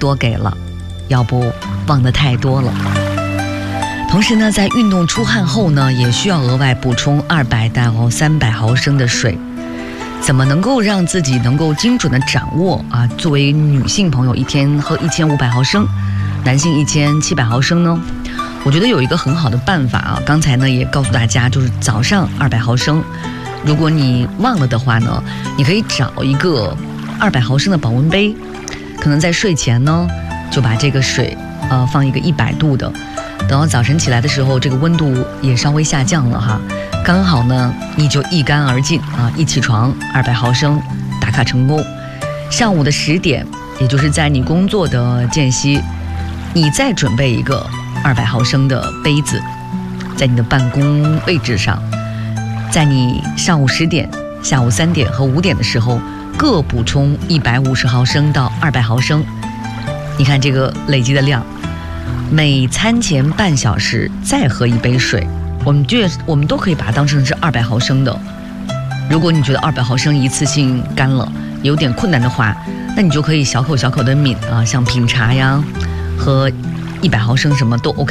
多给了，要不忘得太多了。同时呢，在运动出汗后呢，也需要额外补充200到300毫升的水。怎么能够让自己能够精准的掌握啊？作为女性朋友，一天喝1500毫升，男性1700毫升呢？我觉得有一个很好的办法啊，刚才呢也告诉大家，就是早上200毫升。如果你忘了的话呢，你可以找一个200毫升的保温杯，可能在睡前呢就把这个水放一个100度的，等到早晨起来的时候，这个温度也稍微下降了哈，刚好呢你就一干而尽啊！一起床200毫升打卡成功。上午的10点，也就是在你工作的间隙，你再准备一个200毫升的杯子，在你的办公位置上，在你上午10点、下午3点和5点的时候，各补充150毫升到200毫升。你看这个累积的量，每餐前半小时再喝一杯水，我们都可以把它当成是200毫升的。如果你觉得200毫升一次性干了有点困难的话，那你就可以小口小口的抿啊，像品茶呀，喝100毫升什么都 OK。